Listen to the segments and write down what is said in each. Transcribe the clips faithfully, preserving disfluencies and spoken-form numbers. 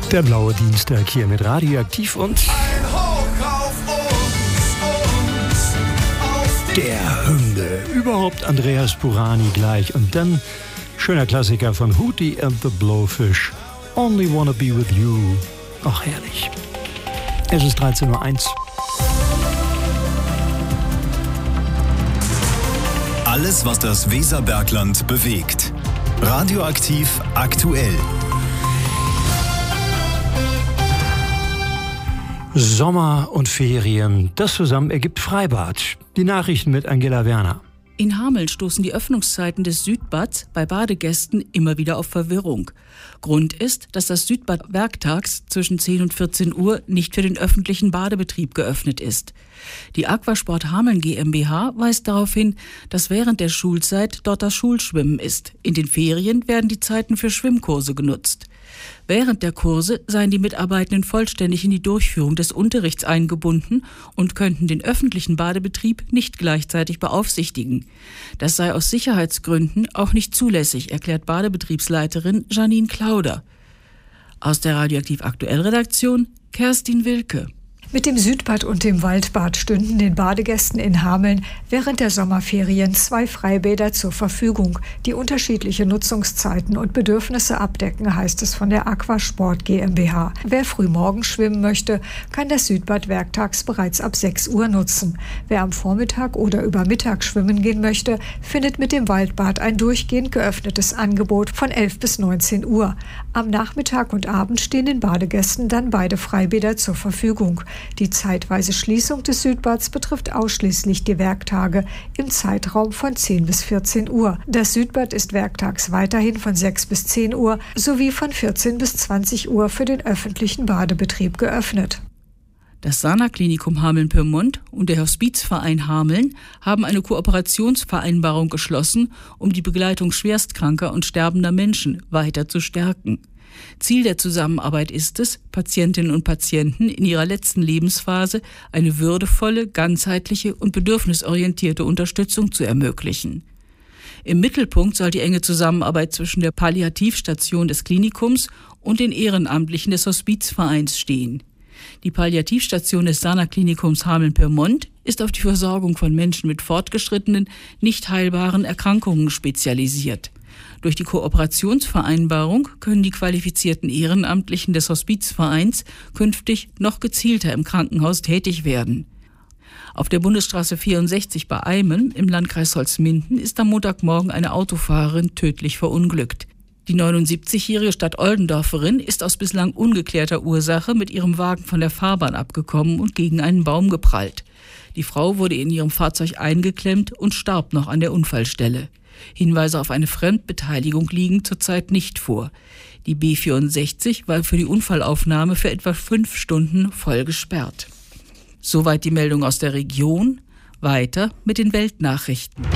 Der blaue Dienstag hier mit Radioaktiv und Ein Hoch auf uns, uns, auf die der Hymne. Überhaupt Andreas Burani gleich. Und dann schöner Klassiker von Hootie and the Blowfish. Only Wanna Be With You. Ach, herrlich. Es ist dreizehn Uhr eins. Alles, was das Weserbergland bewegt. Radioaktiv aktuell. Sommer und Ferien, das zusammen ergibt Freibad. Die Nachrichten mit Angela Werner. In Hameln stoßen die Öffnungszeiten des Südbads bei Badegästen immer wieder auf Verwirrung. Grund ist, dass das Südbad werktags zwischen zehn und vierzehn Uhr nicht für den öffentlichen Badebetrieb geöffnet ist. Die Aquasport Hameln GmbH weist darauf hin, dass während der Schulzeit dort das Schulschwimmen ist. In den Ferien werden die Zeiten für Schwimmkurse genutzt. Während der Kurse seien die Mitarbeitenden vollständig in die Durchführung des Unterrichts eingebunden und könnten den öffentlichen Badebetrieb nicht gleichzeitig beaufsichtigen. Das sei aus Sicherheitsgründen auch nicht zulässig, erklärt Badebetriebsleiterin Janine Klauder. Aus der Radioaktiv Aktuell Redaktion Kerstin Wilke. Mit dem Südbad und dem Waldbad stünden den Badegästen in Hameln während der Sommerferien zwei Freibäder zur Verfügung, die unterschiedliche Nutzungszeiten und Bedürfnisse abdecken, heißt es von der Aquasport GmbH. Wer frühmorgens schwimmen möchte, kann das Südbad werktags bereits ab sechs Uhr nutzen. Wer am Vormittag oder über Mittag schwimmen gehen möchte, findet mit dem Waldbad ein durchgehend geöffnetes Angebot von elf bis neunzehn Uhr. Am Nachmittag und Abend stehen den Badegästen dann beide Freibäder zur Verfügung. Die zeitweise Schließung des Südbads betrifft ausschließlich die Werktage im Zeitraum von zehn bis vierzehn Uhr. Das Südbad ist werktags weiterhin von sechs bis zehn Uhr sowie von vierzehn bis zwanzig Uhr für den öffentlichen Badebetrieb geöffnet. Das Sana-Klinikum Hameln-Pyrmont und der Hospizverein Hameln haben eine Kooperationsvereinbarung geschlossen, um die Begleitung schwerstkranker und sterbender Menschen weiter zu stärken. Ziel der Zusammenarbeit ist es, Patientinnen und Patienten in ihrer letzten Lebensphase eine würdevolle, ganzheitliche und bedürfnisorientierte Unterstützung zu ermöglichen. Im Mittelpunkt soll die enge Zusammenarbeit zwischen der Palliativstation des Klinikums und den Ehrenamtlichen des Hospizvereins stehen. Die Palliativstation des Sana-Klinikums Hameln-Pyrmont ist auf die Versorgung von Menschen mit fortgeschrittenen, nicht heilbaren Erkrankungen spezialisiert. Durch die Kooperationsvereinbarung können die qualifizierten Ehrenamtlichen des Hospizvereins künftig noch gezielter im Krankenhaus tätig werden. Auf der Bundesstraße vierundsechzig bei Eimen im Landkreis Holzminden ist am Montagmorgen eine Autofahrerin tödlich verunglückt. Die neunundsiebzigjährige Stadtoldendorferin ist aus bislang ungeklärter Ursache mit ihrem Wagen von der Fahrbahn abgekommen und gegen einen Baum geprallt. Die Frau wurde in ihrem Fahrzeug eingeklemmt und starb noch an der Unfallstelle. Hinweise auf eine Fremdbeteiligung liegen zurzeit nicht vor. Die B vierundsechzig war für die Unfallaufnahme für etwa fünf Stunden voll gesperrt. Soweit die Meldung aus der Region. Weiter mit den Weltnachrichten.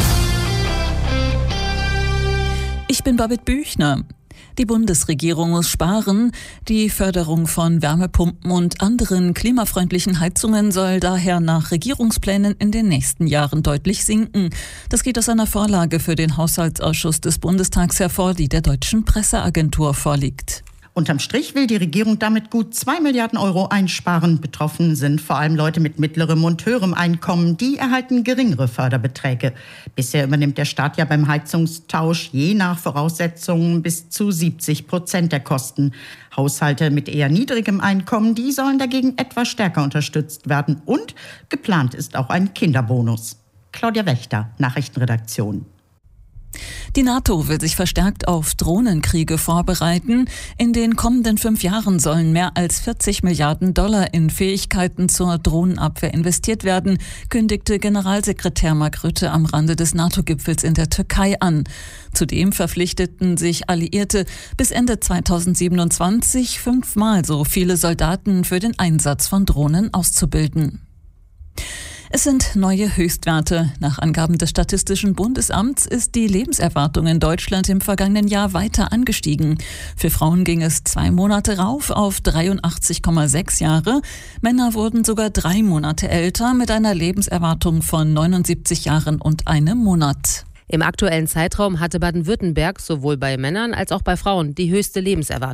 Ich bin Babette Büchner. Die Bundesregierung muss sparen. Die Förderung von Wärmepumpen und anderen klimafreundlichen Heizungen soll daher nach Regierungsplänen in den nächsten Jahren deutlich sinken. Das geht aus einer Vorlage für den Haushaltsausschuss des Bundestags hervor, die der Deutschen Presseagentur vorliegt. Unterm Strich will die Regierung damit gut zwei Milliarden Euro einsparen. Betroffen sind vor allem Leute mit mittlerem und höherem Einkommen. Die erhalten geringere Förderbeträge. Bisher übernimmt der Staat ja beim Heizungstausch je nach Voraussetzungen bis zu siebzig Prozent der Kosten. Haushalte mit eher niedrigem Einkommen, die sollen dagegen etwas stärker unterstützt werden. Und geplant ist auch ein Kinderbonus. Claudia Wächter, Nachrichtenredaktion. Die NATO will sich verstärkt auf Drohnenkriege vorbereiten. In den kommenden fünf Jahren sollen mehr als vierzig Milliarden Dollar in Fähigkeiten zur Drohnenabwehr investiert werden, kündigte Generalsekretär Mark Rutte am Rande des NATO-Gipfels in der Türkei an. Zudem verpflichteten sich Alliierte, bis Ende zweitausendsiebenundzwanzig fünfmal so viele Soldaten für den Einsatz von Drohnen auszubilden. Es sind neue Höchstwerte. Nach Angaben des Statistischen Bundesamts ist die Lebenserwartung in Deutschland im vergangenen Jahr weiter angestiegen. Für Frauen ging es zwei Monate rauf auf dreiundachtzig Komma sechs Jahre. Männer wurden sogar drei Monate älter mit einer Lebenserwartung von neunundsiebzig Jahren und einem Monat. Im aktuellen Zeitraum hatte Baden-Württemberg sowohl bei Männern als auch bei Frauen die höchste Lebenserwartung.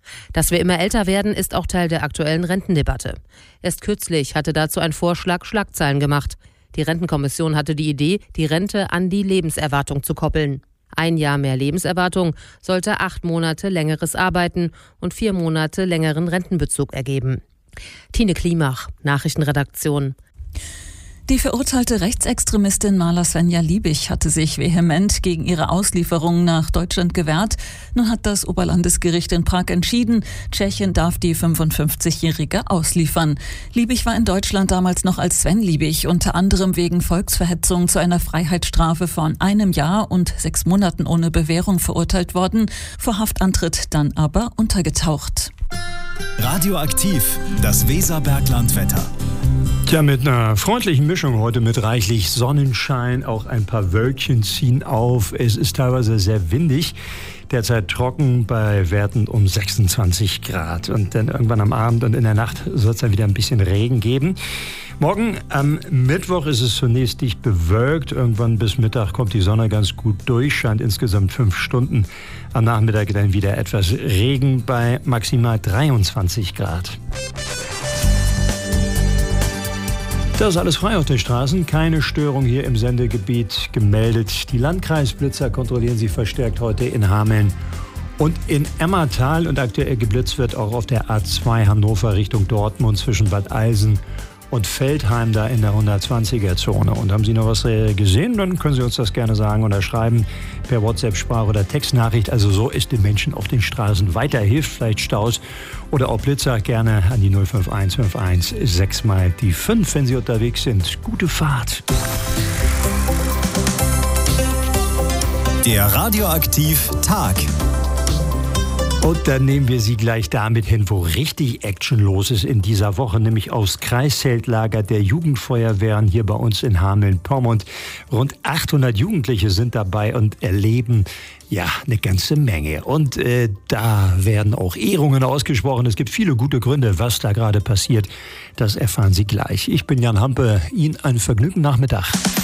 Dass wir immer älter werden, ist auch Teil der aktuellen Rentendebatte. Erst kürzlich hatte dazu ein Vorschlag Schlagzeilen gemacht. Die Rentenkommission hatte die Idee, die Rente an die Lebenserwartung zu koppeln. Ein Jahr mehr Lebenserwartung sollte acht Monate längeres Arbeiten und vier Monate längeren Rentenbezug ergeben. Tine Klimach, Nachrichtenredaktion. Die verurteilte Rechtsextremistin Marla Svenja Liebig hatte sich vehement gegen ihre Auslieferung nach Deutschland gewehrt. Nun hat das Oberlandesgericht in Prag entschieden, Tschechien darf die fünfundfünfzigjährige ausliefern. Liebig war in Deutschland damals noch als Sven Liebig unter anderem wegen Volksverhetzung zu einer Freiheitsstrafe von einem Jahr und sechs Monaten ohne Bewährung verurteilt worden, vor Haftantritt dann aber untergetaucht. Radioaktiv, das Weserberglandwetter. Tja, mit einer freundlichen Mischung heute mit reichlich Sonnenschein, auch ein paar Wölkchen ziehen auf. Es ist teilweise sehr windig, derzeit trocken bei Werten um sechsundzwanzig Grad. Und dann irgendwann am Abend und in der Nacht soll es dann wieder ein bisschen Regen geben. Morgen am Mittwoch ist es zunächst dicht bewölkt. Irgendwann bis Mittag kommt die Sonne ganz gut durch, scheint insgesamt fünf Stunden. Am Nachmittag dann wieder etwas Regen bei maximal dreiundzwanzig Grad. Das ist alles frei auf den Straßen, keine Störung hier im Sendegebiet gemeldet. Die Landkreisblitzer kontrollieren sie verstärkt heute in Hameln und in Emmertal. Und aktuell geblitzt wird auch auf der A zwei Hannover Richtung Dortmund zwischen Bad Eilsen und Feldheim da in der hundertzwanziger-Zone. Und haben Sie noch was gesehen, dann können Sie uns das gerne sagen oder schreiben per WhatsApp, Sprach- oder Textnachricht. Also so ist den Menschen auf den Straßen weiterhilft, vielleicht Staus oder auch Blitzer, gerne an die null fünf eins fünf eins sechs mal die fünf, wenn Sie unterwegs sind. Gute Fahrt. Der Radioaktiv Tag. Und dann nehmen wir Sie gleich damit hin, wo richtig Action los ist in dieser Woche, nämlich aufs Kreiszeltlager der Jugendfeuerwehren hier bei uns in Hameln-Pyrmont. Rund achthundert Jugendliche sind dabei und erleben ja eine ganze Menge. Und äh, da werden auch Ehrungen ausgesprochen. Es gibt viele gute Gründe, was da gerade passiert. Das erfahren Sie gleich. Ich bin Jan Hampe. Ihnen einen vergnügten Nachmittag.